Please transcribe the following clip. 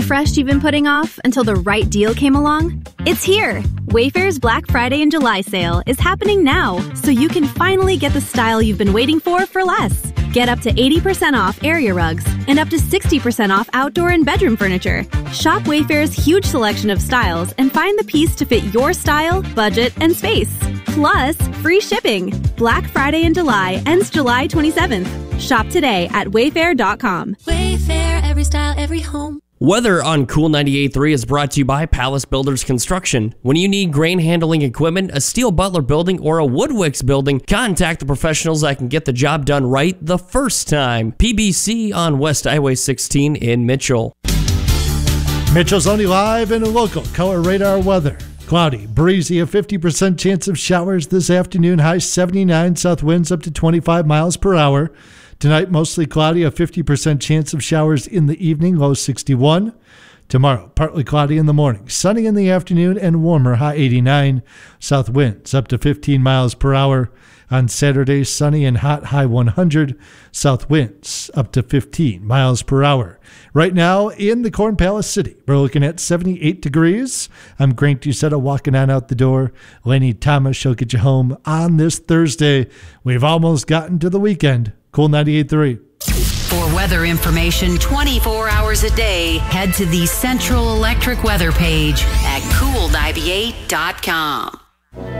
refresh you've been putting off until the right deal came along? It's here! Wayfair's Black Friday and July sale is happening now, so you can finally get the style you've been waiting for less. Get up to 80% off area rugs and up to 60% off outdoor and bedroom furniture. Shop Wayfair's huge selection of styles and find the piece to fit your style, budget, and space. Plus, free shipping. Black Friday in July ends July 27th. Shop today at wayfair.com. Wayfair, every style, every home. Weather on Cool 98.3 is brought to you by Palace Builders Construction. When you need grain handling equipment, a Steel Butler building, or a Woodwicks building, contact the professionals that can get the job done right the first time. PBC on West Highway 16 in Mitchell. Mitchell's Only Live and local color radar weather. Cloudy, breezy, a 50% chance of showers this afternoon, high 79, south winds up to 25 miles per hour. Tonight, mostly cloudy, a 50% chance of showers in the evening, low 61. Tomorrow, partly cloudy in the morning, sunny in the afternoon, and warmer, high 89. South winds up to 15 miles per hour. On Saturday, sunny and hot, high 100. South winds up to 15 miles per hour. Right now, in the Corn Palace City, we're looking at 78 degrees. I'm Grant Doucetta walking on out the door. Laney Thomas, she'll get you home on this Thursday. We've almost gotten to the weekend. Cool 98.3. For weather information 24 hours a day, head to the Central Electric weather page at cool98.com.